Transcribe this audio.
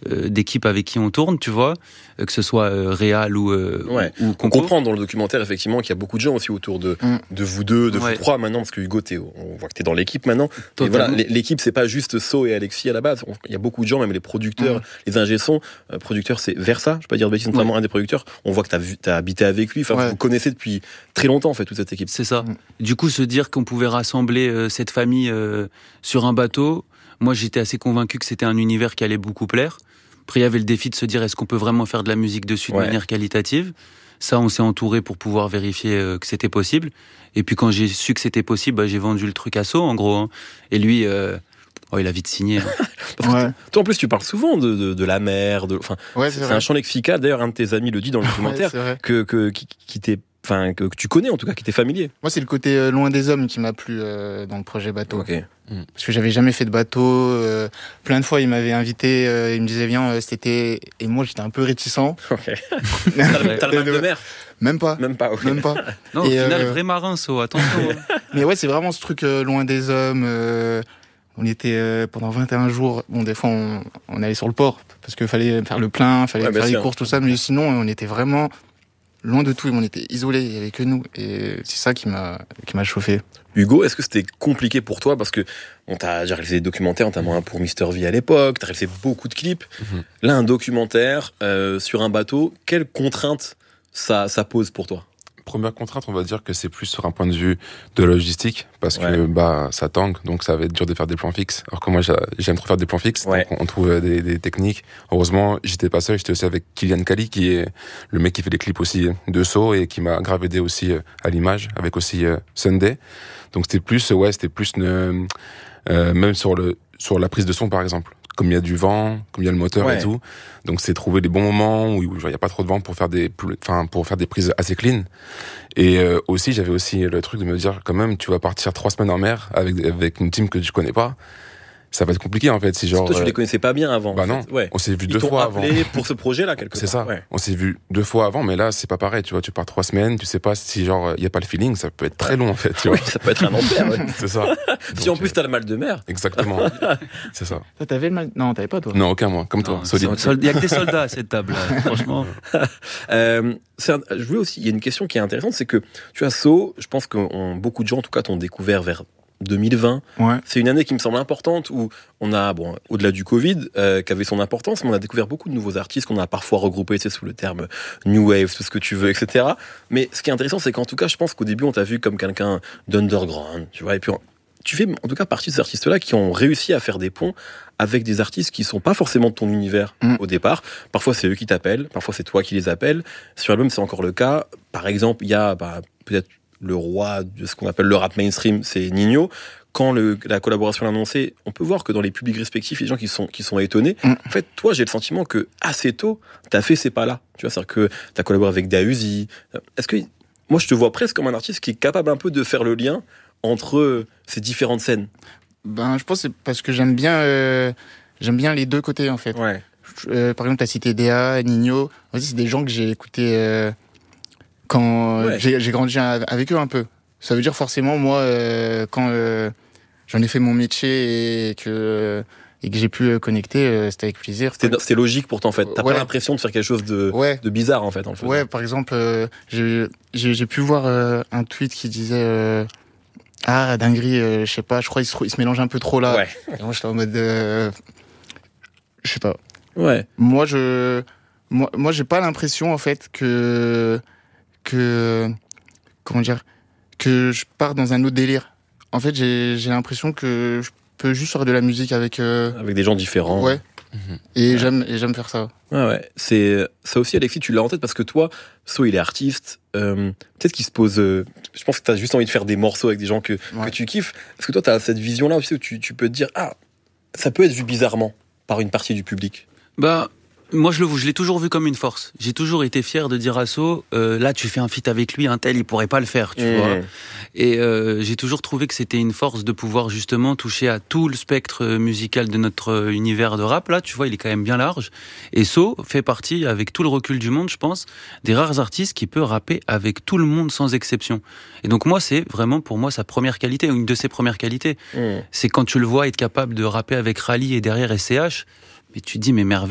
d'équipes avec qui on tourne, tu vois, que ce soit Réal ou on Concours. comprend dans le documentaire effectivement qu'il y a beaucoup de gens aussi autour de vous deux, de vous trois maintenant, parce que Hugo, on voit que t'es dans l'équipe maintenant. Et voilà, l'équipe, c'est pas juste So et Alexis à la base. Il y a beaucoup de gens, même les producteurs, les ingé-sons. Producteurs, c'est Versa, je peux pas dire de bêtises, notamment un des producteurs. On voit que t'as habité avec lui. Enfin, vous connaissez depuis très longtemps en fait toute cette équipe. C'est ça. Du coup, se dire qu'on pouvait rassembler cette famille sur un bateau, moi j'étais assez convaincu que c'était un univers qui allait beaucoup plaire. Après, il y avait le défi de se dire est-ce qu'on peut vraiment faire de la musique dessus de manière qualitative. Ça, on s'est entouré pour pouvoir vérifier que c'était possible. Et puis quand j'ai su que c'était possible, j'ai vendu le truc à So, en gros. Hein. Et lui, il a vite signé. Hein. Toi, en plus, tu parles souvent de la mer. C'est un chant lexical. D'ailleurs, un de tes amis le dit dans le documentaire que tu connais en tout cas, qui t'est familier. Moi, c'est le côté loin des hommes qui m'a plu dans le projet bateau. Okay. Parce que j'avais jamais fait de bateau. Plein de fois, il m'avait invité. Il me disait viens cet été. Et moi, j'étais un peu réticent. Okay. T'as le mal de mer? Même pas. Okay. Même pas. Non, au final, vrai marin, So, attention. Mais ouais, c'est vraiment ce truc loin des hommes. On était pendant 21 jours. Bon, des fois, on allait sur le port parce qu'il fallait faire le plein, fallait faire les courses, tout ça. Mais sinon, on était vraiment loin de tout. On était isolés. Il n'y avait que nous. Et c'est ça qui m'a chauffé. Hugo, est-ce que c'était compliqué pour toi? Parce que t'as déjà réalisé des documentaires, notamment un pour Mister V à l'époque. T'as réalisé beaucoup de clips. Là, un documentaire sur un bateau. Quelles contraintes ça pose pour toi? Première contrainte, on va dire que c'est plus sur un point de vue de la logistique, parce que ça tangue, donc ça va être dur de faire des plans fixes. Alors que moi, j'aime trop faire des plans fixes, donc on trouve des techniques. Heureusement, j'étais pas seul, j'étais aussi avec Kylian Kali, qui est le mec qui fait les clips aussi de So et qui m'a grave aidé aussi à l'image, avec aussi Sunday. Donc c'était plus même sur la prise de son, par exemple. Comme il y a du vent, comme il y a le moteur et tout. Donc c'est trouver les bons moments où il y a pas trop de vent pour faire des prises assez clean. Et aussi, j'avais aussi le truc de me dire quand même, tu vas partir 3 semaines en mer avec une team que tu connais pas. Ça va être compliqué en fait. Si genre, toi, tu les connaissais pas bien avant. Bah non. On s'est vu 2 fois avant. Pour ce projet-là, quelque part. C'est ça. On s'est vu 2 fois avant, mais là, c'est pas pareil. Tu vois, tu pars 3 semaines, tu sais pas si genre, y a pas le feeling, ça peut être très long en fait. Tu vois. Ça peut être un enfer. C'est ça. Si en plus t'as le mal de mer. Exactement. C'est ça. Toi, t'avais le mal? Non, t'avais pas toi. Non, aucun moi. Comme toi. Solide. Il y a que des soldats à cette table. Franchement. Je voulais aussi. Il y a une question qui est intéressante, c'est que tu as So. Je pense que beaucoup de gens, en tout cas, t'ont découvert vers 2020. C'est une année qui me semble importante où on a, au-delà du Covid, qui avait son importance, mais on a découvert beaucoup de nouveaux artistes qu'on a parfois regroupés sous le terme New Wave, tout ce que tu veux, etc. Mais ce qui est intéressant, c'est qu'en tout cas, je pense qu'au début, on t'a vu comme quelqu'un d'underground, tu vois, et puis tu fais en tout cas partie de ces artistes-là qui ont réussi à faire des ponts avec des artistes qui sont pas forcément de ton univers au départ. Parfois, c'est eux qui t'appellent, parfois, c'est toi qui les appelles. Sur l'album, c'est encore le cas. Par exemple, il y a peut-être le roi de ce qu'on appelle le rap mainstream, c'est Ninho. Quand la collaboration est annoncée, on peut voir que dans les publics respectifs, il y a des gens qui sont étonnés. En fait, toi, j'ai le sentiment que assez tôt, t'as fait ces pas-là. Tu vois, c'est-à-dire que t'as collaboré avec Dahuzi. Est-ce que moi, je te vois presque comme un artiste qui est capable un peu de faire le lien entre ces différentes scènes? Je pense que c'est parce que j'aime bien les deux côtés en fait. Par exemple, t'as cité DA, Ninho. Aussi, c'est des gens que j'ai écoutés quand j'ai grandi avec eux un peu. Ça veut dire forcément, moi, quand j'en ai fait mon métier et que j'ai pu connecter, c'était avec plaisir. C'était logique pour toi, en fait. T'as pas l'impression de faire quelque chose de bizarre, en fait. Par exemple, j'ai pu voir un tweet qui disait dinguerie, je sais pas, je crois qu'il se mélange un peu trop là. Et moi, j'étais en mode... je sais pas. Moi, j'ai pas l'impression, en fait, que comment dire, que je pars dans un autre délire. En fait, j'ai l'impression que je peux juste faire de la musique avec des gens différents. Et j'aime faire ça. C'est ça aussi, Alexis, tu l'as en tête parce que toi, So, il est artiste. Peut-être qu'il se pose. Je pense que t'as juste envie de faire des morceaux avec des gens que tu kiffes. Est-ce que toi, t'as cette vision-là aussi où tu peux te dire ça peut être vu bizarrement par une partie du public? Moi, je l'ai toujours vu comme une force. J'ai toujours été fier de dire à So, là, tu fais un feat avec lui, un tel, il pourrait pas le faire, tu vois. Et j'ai toujours trouvé que c'était une force de pouvoir justement toucher à tout le spectre musical de notre univers de rap. Là, tu vois, il est quand même bien large. Et So fait partie, avec tout le recul du monde, je pense, des rares artistes qui peut rapper avec tout le monde sans exception. Et donc moi, c'est vraiment pour moi sa première qualité, ou une de ses premières qualités. C'est quand tu le vois être capable de rapper avec Rally et derrière SCH, mais tu te dis, mais merveille.